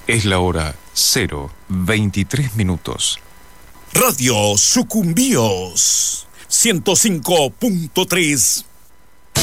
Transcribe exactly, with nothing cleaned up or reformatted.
Es la hora cero veintitrés minutos. Radio Sucumbíos ciento cinco punto tres